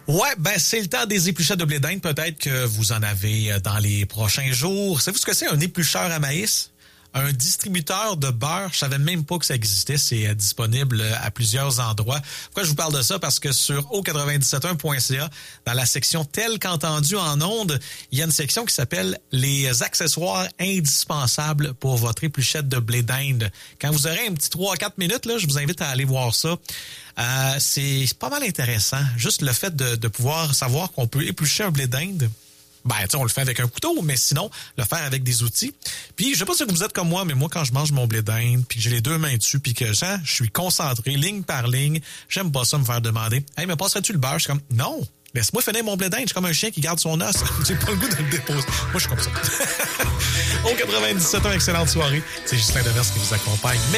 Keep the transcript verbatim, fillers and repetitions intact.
Ouais, ben c'est le temps des épluchettes de blé d'Inde. Peut-être que vous en avez dans les prochains jours. Savez-vous ce que c'est un éplucheur à maïs? Un distributeur de beurre, je savais même pas que ça existait. C'est euh, disponible à plusieurs endroits. Pourquoi je vous parle de ça? Parce que sur o quatre-vingt-dix-sept un point c a, dans la section Tel qu'entendu en ondes, il y a une section qui s'appelle les accessoires indispensables pour votre épluchette de blé d'Inde. Quand vous aurez un petit trois à quatre minutes, là, je vous invite à aller voir ça. Euh, c'est pas mal intéressant. Juste le fait de, de pouvoir savoir qu'on peut éplucher un blé d'Inde. Ben, tu sais, on le fait avec un couteau, mais sinon, le faire avec des outils. Puis, je sais pas si vous êtes comme moi, mais moi, quand je mange mon blé d'Inde, puis que j'ai les deux mains dessus, puis que je, je suis concentré, ligne par ligne, j'aime pas ça me faire demander « Hey, mais passerais-tu le beurre? » Je suis comme « Non, laisse-moi finir mon blé d'Inde. Je suis comme un chien qui garde son os. J'ai pas le goût de le déposer. » Moi, je suis comme ça. Au quatre-vingt-dix-sept, une excellente soirée. C'est Justin Devers qui vous accompagne.